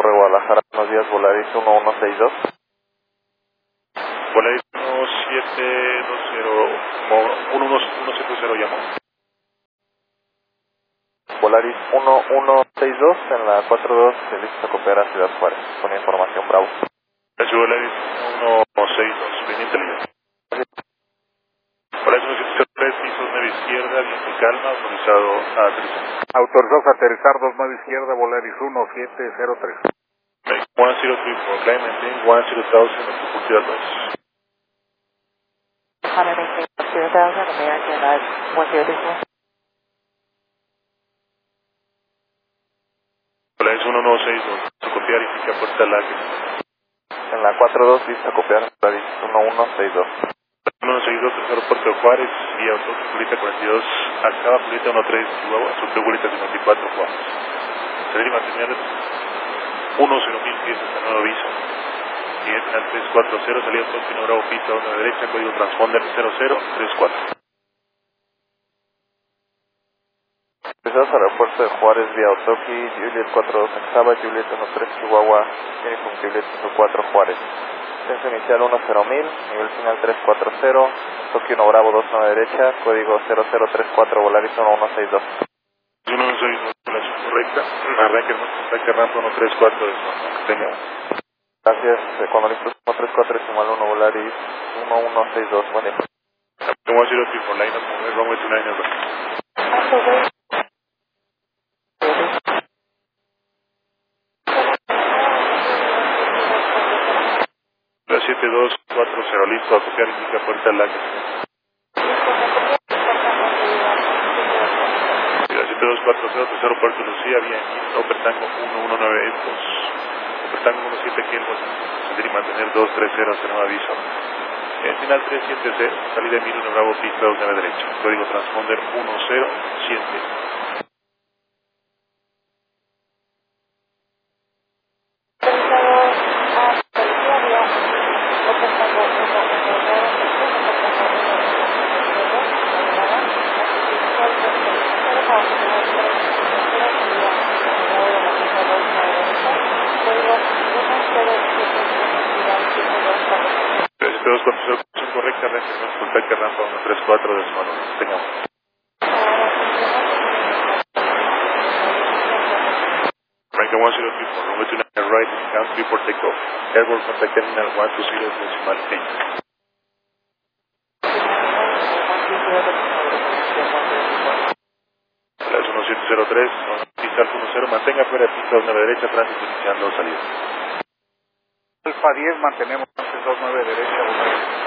Torre Guadalajara, buenos días, Volaris 1162. Volaris 1720, llamó. Volaris 1162 en la 42, listo a copiar a Ciudad Juárez, con información Bravo. Volaris 1162, bien inteligente. Volaris 1703, pisos 9 izquierda, viento y calma, autorizado a aterrizar. Autorizados a aterrizar 29 izquierda, Volaris 1703. 103 for climb, maintain 100,000 at Sepultura 2. 100,000, American 102. Volaris 1162, a copiar y pica puerta lágrima. En la 42, listo a copiar Volaris 1162. 162, tercer aeropuerto de Juárez, vía Autopista Pulita 42, Acaba Pulita 13, Chihuahua, Subte Pulita 54, Juárez. Salir y mantener 10.000 pies hasta nuevo aviso. Siguiente final 340, salida Tokio Bravo, pista 1 de derecha, código transponder 0034. Pisados al aeropuerto de Juárez vía Otoki, Juliet 42 en Java, Juliet 13 Chihuahua, Uniform Juliet 4 Juárez. Descenso inicial 10.000, nivel final 340, Tokio 1 Bravo 29 derecha, código 0034, Volaris 1162. 162, población correcta, arranque el contacto rampa 134 de tenga. Gracias, cuando listos 134 decimal 1, Volaris 1162, buen día. Como ha sido tipo line up, runway 29 La 7240, listo a copiar, indica puerta lágrima. La 7240, tercer aeropuerto Lucía, vía Upper Tango 119 Ecos. Upper Tango 17 Kelvin, salir y mantener 230 hasta nuevo aviso. Final 370, salida 1001 Bravo, pista 29 derecha. Código transponder 1070. Todos con su correcta reacción, contacto rampa 134 de su tengamos. Ranking 103 for runway 29 right, count 3 for takeoff. Airborne contact terminal 120 decimal 8. Las 1703, pista 10, mantenga fuera pista 29 derecha, tránsito iniciando salida. Alfa 10, mantenemos 29 derecha,